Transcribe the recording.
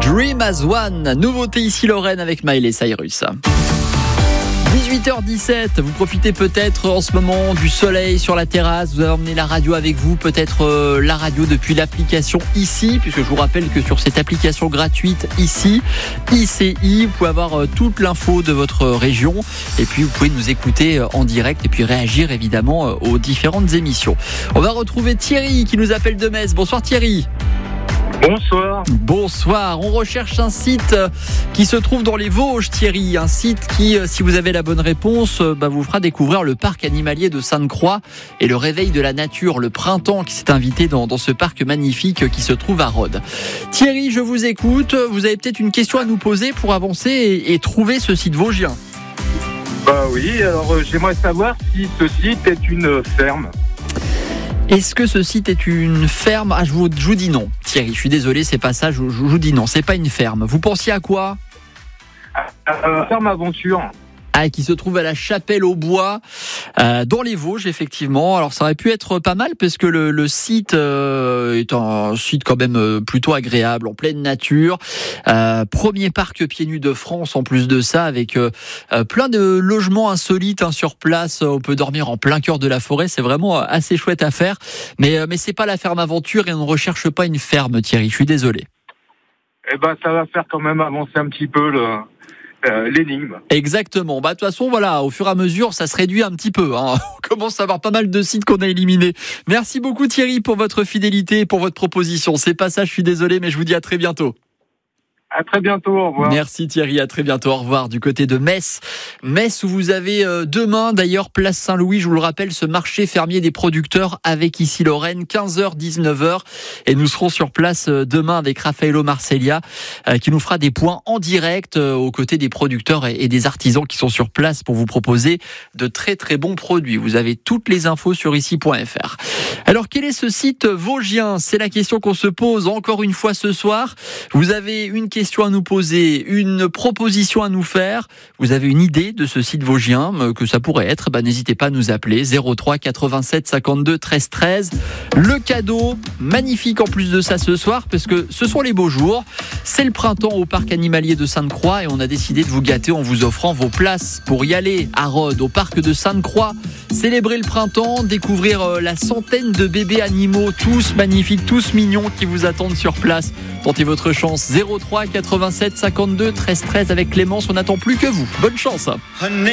Dream as One, nouveauté ici Lorraine avec Miley Cyrus. 18h17, vous profitez peut-être en ce moment du soleil sur la terrasse, vous avez emmené la radio avec vous, peut-être la radio depuis l'application ICI, puisque je vous rappelle que sur cette application gratuite ICI, ICI, vous pouvez avoir toute l'info de votre région et puis vous pouvez nous écouter en direct et puis réagir évidemment aux différentes émissions. On va retrouver Thierry qui nous appelle de Metz. Bonsoir Thierry. Bonsoir. Bonsoir, on recherche un site qui se trouve dans les Vosges, Thierry. Un site qui, si vous avez la bonne réponse, vous fera découvrir le parc animalier de Sainte-Croix et le réveil de la nature, le printemps qui s'est invité dans ce parc magnifique qui se trouve à Rhodes. Thierry, je vous écoute. Vous avez peut-être une question à nous poser pour avancer et trouver ce site vosgien. Oui, alors j'aimerais savoir si ce site est une ferme. Est-ce que ce site est une ferme ? Je vous dis non, Thierry, je suis désolé, c'est pas ça, je vous dis non, c'est pas une ferme. Vous pensiez à quoi ? Ferme aventure. Qui se trouve à la Chapelle-aux-Bois, dans les Vosges, effectivement. Alors, ça aurait pu être pas mal, parce que le site est un site quand même plutôt agréable, en pleine nature. Premier parc pieds nus de France, en plus de ça, avec plein de logements insolites sur place. On peut dormir en plein cœur de la forêt. C'est vraiment assez chouette à faire. Mais c'est pas la ferme aventure et on ne recherche pas une ferme, Thierry. Je suis désolé. Ça va faire quand même avancer un petit peu l'énigme. Exactement. De toute façon, voilà, au fur et à mesure, ça se réduit un petit peu. On commence à avoir pas mal de sites qu'on a éliminés. Merci beaucoup Thierry pour votre fidélité et pour votre proposition. C'est pas ça, je suis désolé, mais je vous dis à très bientôt. À très bientôt, au revoir. Merci Thierry, à très bientôt, au revoir. Du côté de Metz, où vous avez demain, d'ailleurs, place Saint-Louis, je vous le rappelle, ce marché fermier des producteurs avec ici Lorraine, 15h, 19h. Et nous serons sur place demain avec Raffaello Marceglia, qui nous fera des points en direct aux côtés des producteurs et des artisans qui sont sur place pour vous proposer de très très bons produits. Vous avez toutes les infos sur ici.fr. Alors, quel est ce site vosgien ? C'est la question qu'on se pose encore une fois ce soir. Vous avez une question à nous poser, une proposition à nous faire. Vous avez une idée de ce site vosgien que ça pourrait être, n'hésitez pas à nous appeler 03 87 52 13 13. Le cadeau, magnifique en plus de ça ce soir, parce que ce sont les beaux jours. C'est le printemps au parc animalier de Sainte-Croix et on a décidé de vous gâter en vous offrant vos places pour y aller à Rhodes, au parc de Sainte-Croix. Célébrer le printemps, découvrir la centaine de bébés animaux, tous magnifiques, tous mignons qui vous attendent sur place. Tentez votre chance, 03 87 52 13 13 avec Clémence, on n'attend plus que vous. Bonne chance.